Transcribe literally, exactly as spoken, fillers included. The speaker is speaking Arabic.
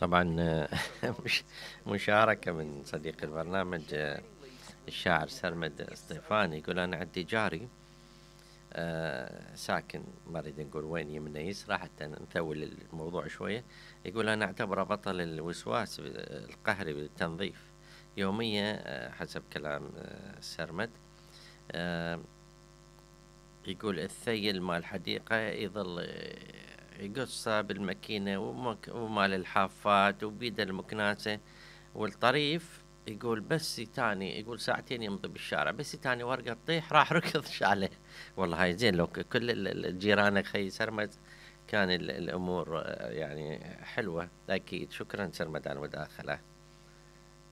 طبعا آه، مش مشاركة من صديق البرنامج، آه، الشاعر سرمد اسطيفاني، يقول أنا عندي جاري آه، ساكن، ما أريد نقول وين، يمنا يسرى حتى نطول الموضوع شوية. يقول أنا أعتبره بطل الوسواس القهري بالتنظيف يوميا، آه، حسب كلام آه، سرمد. آه، يقول الثيل مال الحديقة يظل يقصه بالماكينة، ومك- ومال الحافات وبيد المكناسة والطريف. يقول بس تاني، يقول ساعتين يمضي بالشارع، بس تاني ورقة تطيح راح ركض شاله. والله هاي زين، لو ك- كل ال- ال- الجيران خي سرمد كان ال- الأمور آه، يعني حلوة. أكيد، شكرا سرمد على المداخلة.